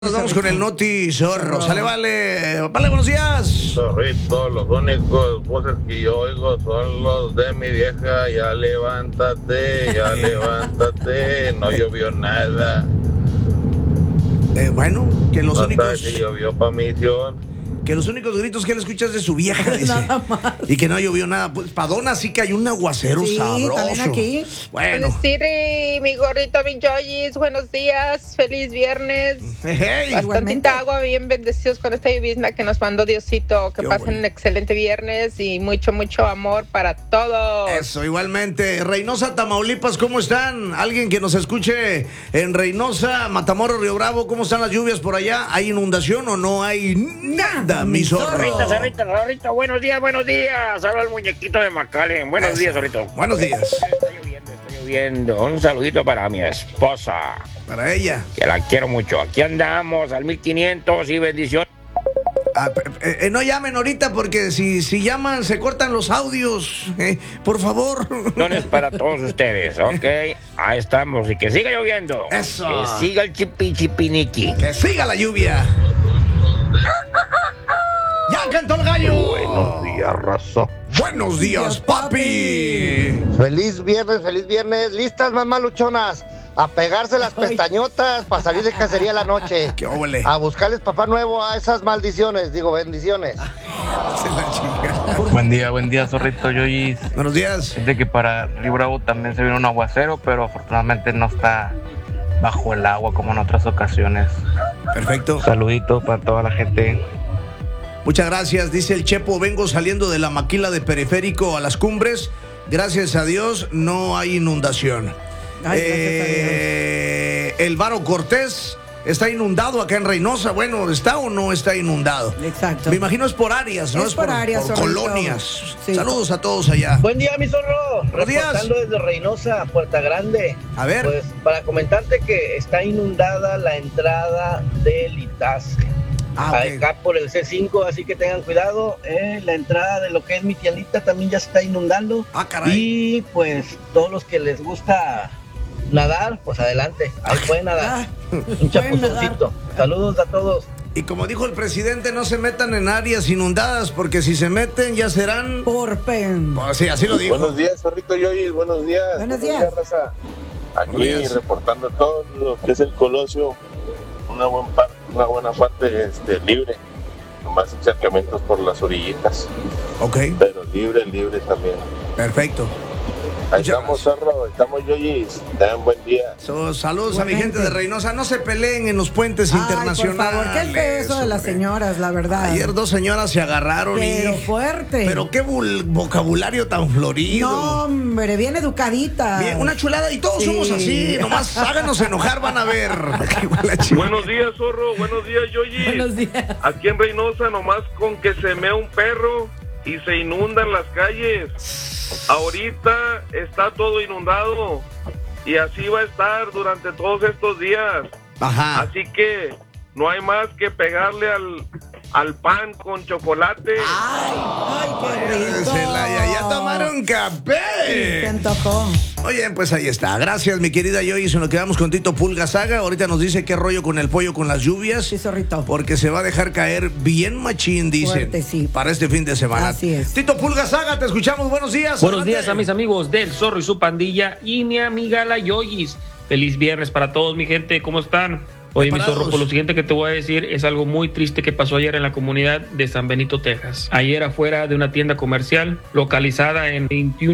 Nos vamos con el Noti Zorro. Sale, vale. Vale, buenos días. Zorrito, los únicos voces que yo oigo son los de mi vieja. Ya levántate, no llovió nada. Bueno, que los No únicos... sabes si llovió pa' misión. Que los únicos gritos que él escucha es de su vieja, dice. Nada más. Y que no llovió nada. Pues Padona sí que hay un aguacero Sí, sabroso. también aquí. Bueno. Siri, mi gorrito, mi Joyis, buenos días, feliz viernes. Hey, Bastantita agua, bien bendecidos con esta llovizna que nos mandó Diosito. Que Qué pasen bueno. un excelente viernes y mucho, mucho amor para todos. Eso, igualmente. Reynosa, Tamaulipas, ¿cómo están? Alguien que nos escuche en Reynosa, Matamoros, Río Bravo, ¿cómo están las lluvias por allá? ¿Hay inundación o no hay nada, mi zorro? Zorrito, buenos días. Habla el muñequito de McAllen. Buenos días, Zorrito. Buenos días. Está lloviendo. Un saludito para mi esposa, Para ella. que la quiero mucho. Aquí andamos al 1500 y bendiciones. No llamen ahorita porque si llaman se cortan los audios. Por favor. Para todos ustedes, ¿ok? Ahí estamos. Y que siga lloviendo. Eso. Que siga el chipiniqui. Que siga la lluvia. ¡Ya cantó el gallo! Buenos días, raza. Buenos días, papi. Feliz viernes. ¿Listas, mamá luchonas? A pegarse las pestañotas para salir de cacería la noche. ¡Qué óvole! A buscarles papá nuevo a esas maldiciones, bendiciones. Se la chinga. Buen día, Zorrito Yoyis. Buenos días. Es de que para Río Bravo también se viene un aguacero, pero afortunadamente no está bajo el agua como en otras ocasiones. Perfecto. Saluditos para toda la gente. Muchas gracias. Dice el Chepo, vengo saliendo de la maquila de Periférico a las Cumbres. Gracias a Dios no hay inundación. Ay, gracias a Dios. El Varo Cortés está inundado acá en Reynosa. Bueno, ¿está o no está inundado? Exacto. Me imagino es por áreas, ¿no? Es por áreas, por Zorrito. colonias. Sí. Saludos a todos allá. Buen día, mi zorro. Buenos días. Reportando desde Reynosa, Puerta Grande. A ver. Pues para comentarte que está inundada la entrada del Itasca. Ok. Acá por el C5, así que tengan cuidado. La entrada de lo que es mi tiendita también ya se está inundando. Ah, caray. Y pues todos los que les gusta nadar, pues adelante. Ahí pueden nadar. Un pueden chapuzoncito. Saludos a todos. Y como dijo el presidente, no se metan en áreas inundadas, porque si se meten ya serán... Por pen. Pues sí, así lo dijo. Buenos días, Zorrito Yoyis. Buenos días. Buenos días. Raza. Aquí Buenos días. reportando todo lo que es el Colosio. Una buena parte libre. Más acercamientos por las orillitas. Ok, Pero libre también. perfecto. Ahí Muchas estamos, Zorro. Estamos, Yoyis. Tengan buen día. Saludos a mi Igualmente. gente de Reynosa. No se peleen en los puentes Ay, internacionales. por favor, qué feo eso de las hombre. señoras, la verdad. Ayer dos señoras se agarraron Pero y... fuerte. Pero qué vocabulario tan florido. No, hombre, bien educadita. Bien, una chulada y todos Sí. somos así. Nomás háganos enojar, van a ver. Buenos días, Zorro. Buenos días, Yoyi. Buenos días. Aquí en Reynosa, nomás con que se mea un perro y se inundan las calles. Ahorita está todo inundado y así va a estar durante todos estos días. Ajá. Así que no hay más que pegarle al pan con chocolate. Ay, qué rico. Ya tomaron Se café. antojó. Oye, pues ahí está. Gracias, mi querida Joyce. Nos quedamos con Tito Pulga Saga. Ahorita nos dice qué rollo con el pollo con las lluvias. Sí, Zorrito. Porque se va a dejar caer bien machín, dicen. Fuerte, sí. Para este fin de semana. Así es. Tito Pulga Saga, te escuchamos. Buenos días. Buenos Adelante. días a mis amigos del Zorro y su pandilla y mi amiga la Yoyis. Feliz viernes para todos, mi gente. ¿Cómo están? Oye, mi Preparados. Zorro, por lo siguiente que te voy a decir es algo muy triste que pasó ayer en la comunidad de San Benito, Texas. Ayer afuera de una tienda comercial localizada en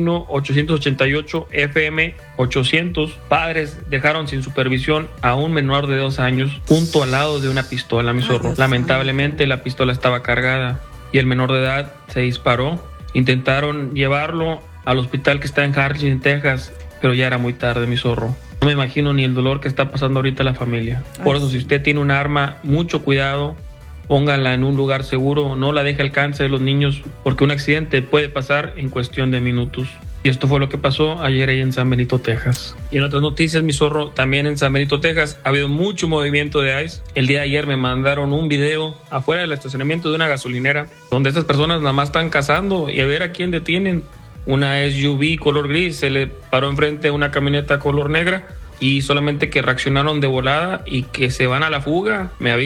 21888 FM 800, padres dejaron sin supervisión a un menor de 2 años junto al lado de una pistola, mi Zorro. Dios Lamentablemente la pistola estaba cargada y el menor de edad se disparó. Intentaron llevarlo al hospital que está en Harrison, Texas, pero ya era muy tarde, mi Zorro. No me imagino ni el dolor que está pasando ahorita la familia. Por eso, si usted tiene un arma, mucho cuidado, póngala en un lugar seguro, no la deje al alcance de los niños, porque un accidente puede pasar en cuestión de minutos. Y esto fue lo que pasó ayer ahí en San Benito, Texas. Y en otras noticias, mi Zorro, también en San Benito, Texas, ha habido mucho movimiento de ICE. El día de ayer me mandaron un video afuera del estacionamiento de una gasolinera, donde estas personas nada más están cazando y a ver a quién detienen. Una SUV color gris se le paró enfrente a una camioneta color negra. y solamente que reaccionaron de volada y que se van a la fuga, me